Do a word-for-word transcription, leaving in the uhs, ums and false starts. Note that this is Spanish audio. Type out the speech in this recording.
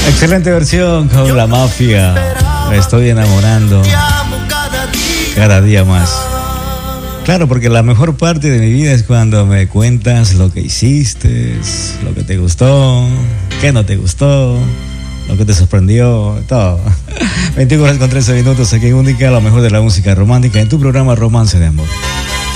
Excelente versión con La Mafia. Me estoy enamorando cada día más. Claro, porque la mejor parte de mi vida es cuando me cuentas lo que hiciste, lo que te gustó, qué no te gustó, lo que te sorprendió, todo. veintiuno horas con trece minutos aquí en Única, lo mejor de la música romántica en tu programa Romance de Amor.